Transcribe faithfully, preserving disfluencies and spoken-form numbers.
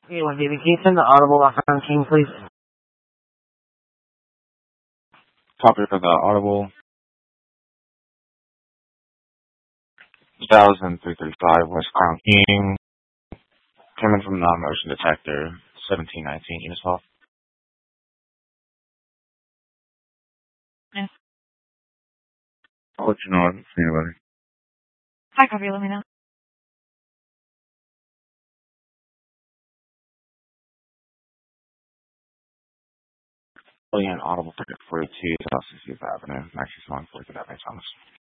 Okay, with dedication, the Audible Lockdown King, please. Topic of the Audible, one thousand three thirty-five West Crown King, coming from non-motion detector, seventeen nineteen Uniswap. Yes. I'll let you know if anybody. Hi, copy, let me know. Oh yeah, an Audible ticket forty-two South sixtieth Avenue, Maxis one, forty-two Avenue, Thomas.